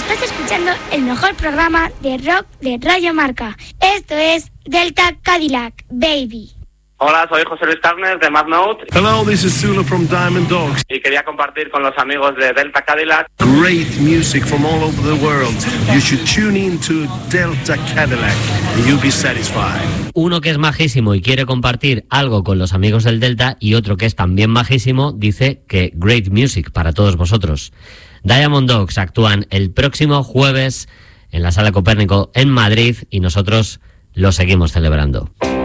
Estás escuchando el mejor programa de rock de Radio Marca. Esto es Delta Cadillac, baby. Hola, soy José Luis Turner de Mad Note. Hello, this is Zulu from Diamond Dogs. Y quería compartir con los amigos de Delta Cadillac. Great music from all over the world. You should tune in to Delta Cadillac and you'll be satisfied. Uno que es majísimo y quiere compartir algo con los amigos del Delta, y otro que es también majísimo dice que great music para todos vosotros. Diamond Dogs actúan el próximo jueves en la Sala Copérnico en Madrid y nosotros lo seguimos celebrando.